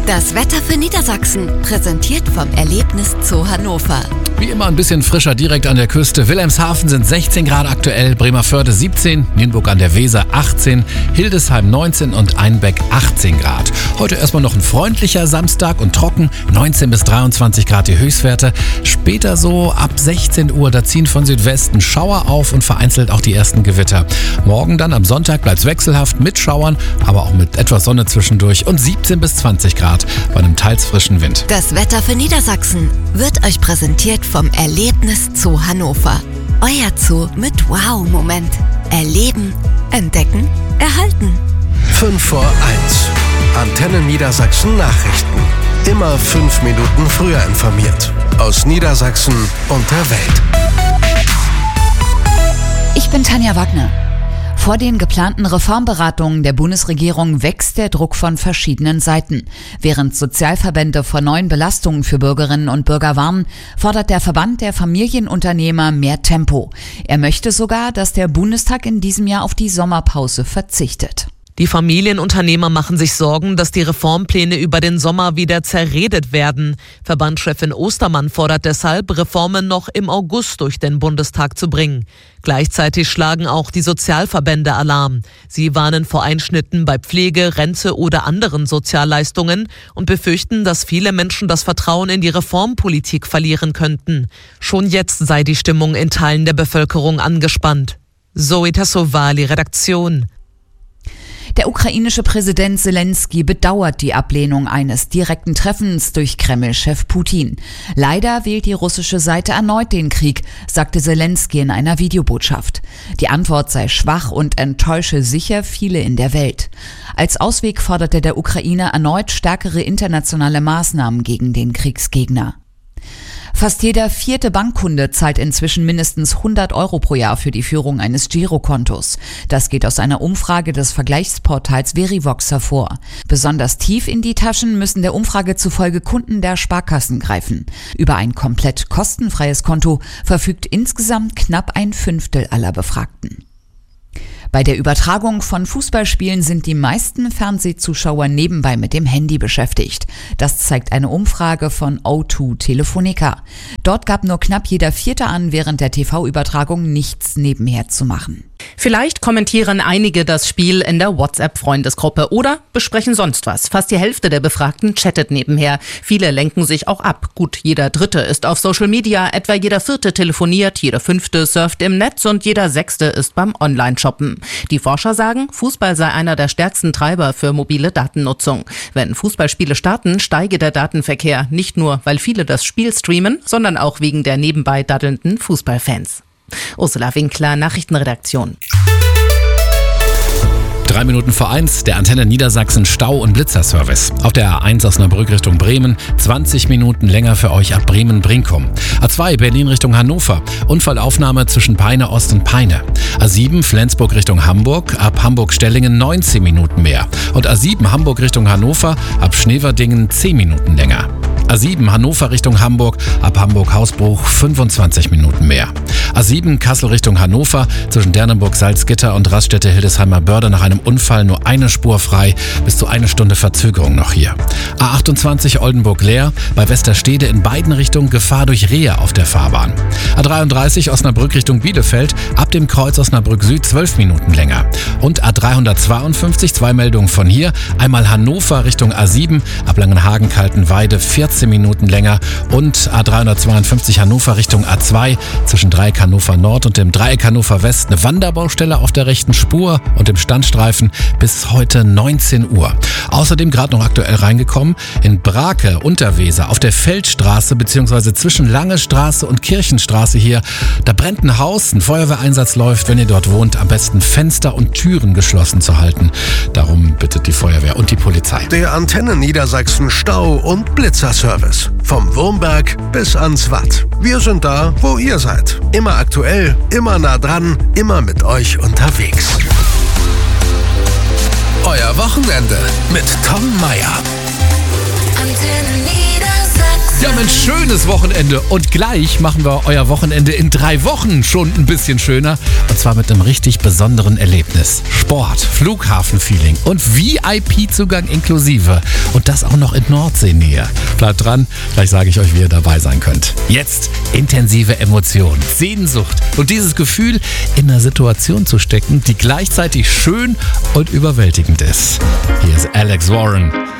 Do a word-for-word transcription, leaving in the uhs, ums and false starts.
Das Wetter für Niedersachsen, präsentiert vom Erlebnis Zoo Hannover. Wie immer ein bisschen frischer direkt an der Küste. Wilhelmshaven sind sechzehn Grad aktuell, Bremervörde siebzehn, Nienburg an der Weser achtzehn, Hildesheim neunzehn und Einbeck achtzehn Grad. Heute erstmal noch ein freundlicher Samstag und trocken, neunzehn bis dreiundzwanzig Grad die Höchstwerte. Später so ab sechzehn Uhr, da ziehen von Südwesten Schauer auf und vereinzelt auch die ersten Gewitter. Morgen dann am Sonntag bleibt es wechselhaft mit Schauern, aber auch mit etwas Sonne zwischendurch und siebzehn bis zwanzig Grad bei einem teils frischen Wind. Das Wetter für Niedersachsen wird euch präsentiert vom Erlebnis Zoo Hannover. Euer Zoo mit Wow-Moment. Erleben, entdecken, erhalten. fünf vor eins. Antenne Niedersachsen Nachrichten. Immer fünf Minuten früher informiert. Aus Niedersachsen und der Welt. Ich bin Tanja Wagner. Vor den geplanten Reformberatungen der Bundesregierung wächst der Druck von verschiedenen Seiten. Während Sozialverbände vor neuen Belastungen für Bürgerinnen und Bürger warnen, fordert der Verband der Familienunternehmer mehr Tempo. Er möchte sogar, dass der Bundestag in diesem Jahr auf die Sommerpause verzichtet. Die Familienunternehmer machen sich Sorgen, dass die Reformpläne über den Sommer wieder zerredet werden. Verbandschefin Ostermann fordert deshalb, Reformen noch im August durch den Bundestag zu bringen. Gleichzeitig schlagen auch die Sozialverbände Alarm. Sie warnen vor Einschnitten bei Pflege, Rente oder anderen Sozialleistungen und befürchten, dass viele Menschen das Vertrauen in die Reformpolitik verlieren könnten. Schon jetzt sei die Stimmung in Teilen der Bevölkerung angespannt. Zoe Tassovali, Redaktion. Der ukrainische Präsident Zelensky bedauert die Ablehnung eines direkten Treffens durch Kreml-Chef Putin. Leider wählt die russische Seite erneut den Krieg, sagte Zelensky in einer Videobotschaft. Die Antwort sei schwach und enttäusche sicher viele in der Welt. Als Ausweg forderte der Ukrainer erneut stärkere internationale Maßnahmen gegen den Kriegsgegner. Fast jeder vierte Bankkunde zahlt inzwischen mindestens hundert Euro pro Jahr für die Führung eines Girokontos. Das geht aus einer Umfrage des Vergleichsportals Verivox hervor. Besonders tief in die Taschen müssen der Umfrage zufolge Kunden der Sparkassen greifen. Über ein komplett kostenfreies Konto verfügt insgesamt knapp ein Fünftel aller Befragten. Bei der Übertragung von Fußballspielen sind die meisten Fernsehzuschauer nebenbei mit dem Handy beschäftigt. Das zeigt eine Umfrage von O zwei Telefonica. Dort gab nur knapp jeder Vierte an, während der T V-Übertragung nichts nebenher zu machen. Vielleicht kommentieren einige das Spiel in der WhatsApp-Freundesgruppe oder besprechen sonst was. Fast die Hälfte der Befragten chattet nebenher. Viele lenken sich auch ab. Gut, jeder Dritte ist auf Social Media, etwa jeder Vierte telefoniert, jeder Fünfte surft im Netz und jeder Sechste ist beim Online-Shoppen. Die Forscher sagen, Fußball sei einer der stärksten Treiber für mobile Datennutzung. Wenn Fußballspiele starten, steige der Datenverkehr. Nicht nur, weil viele das Spiel streamen, sondern auch wegen der nebenbei daddelnden Fußballfans. Ursula Winkler, Nachrichtenredaktion. Drei Minuten vor eins, der Antenne Niedersachsen Stau- und Blitzerservice. Auf der A eins Osnabrück Richtung Bremen, zwanzig Minuten länger für euch ab Bremen-Brinkum. A zwei Berlin Richtung Hannover, Unfallaufnahme zwischen Peine Ost und Peine. A sieben Flensburg Richtung Hamburg, ab Hamburg-Stellingen neunzehn Minuten mehr. Und A sieben Hamburg Richtung Hannover, ab Schneverdingen zehn Minuten länger. A sieben Hannover Richtung Hamburg, ab Hamburg-Hausbruch fünfundzwanzig Minuten mehr. A sieben Kassel Richtung Hannover, zwischen Dernenburg-Salzgitter und Raststätte-Hildesheimer Börde nach einem Unfall nur eine Spur frei, bis zu eine Stunde Verzögerung noch hier. A achtundzwanzig Oldenburg-Leer, bei Westerstede in beiden Richtungen Gefahr durch Rehe auf der Fahrbahn. A dreiunddreißig Osnabrück Richtung Bielefeld, ab dem Kreuz Osnabrück Süd zwölf Minuten länger. Und A dreihundertzweiundfünfzig, zwei Meldungen von hier, einmal Hannover Richtung A sieben, ab Langenhagen-Kaltenweide vierzehn Minuten länger und A dreihundertzweiundfünfzig Hannover Richtung A zwei, zwischen Dreieck Hannover Nord und dem Dreieck Hannover West eine Wanderbaustelle auf der rechten Spur und im Standstreifen bis heute neunzehn Uhr. Außerdem gerade noch aktuell reingekommen, in Brake, Unterweser, auf der Feldstraße bzw. zwischen Lange Straße und Kirchenstraße hier, da brennt ein Haus, ein Feuerwehreinsatz läuft, wenn ihr dort wohnt, am besten Fenster und Türen geschlossen zu halten. Darum bittet die Feuerwehr und die Polizei. Der Antenne Niedersachsen Stau- und Blitzerservice. Vom Wurmberg bis ans Watt. Wir sind da, wo ihr seid. Immer aktuell, immer nah dran, immer mit euch unterwegs. Euer Wochenende mit Tom Meyer. Antenne Niedersachsen. Ja Mensch, schönes Wochenende. Und gleich machen wir euer Wochenende in drei Wochen schon ein bisschen schöner. Und zwar mit einem richtig besonderen Erlebnis. Sport, Flughafenfeeling und V I P-Zugang inklusive. Und das auch noch in Nordseenähe. Bleibt dran, gleich sage ich euch, wie ihr dabei sein könnt. Jetzt intensive Emotionen, Sehnsucht und dieses Gefühl, in einer Situation zu stecken, die gleichzeitig schön und überwältigend ist. Hier ist Alex Warren.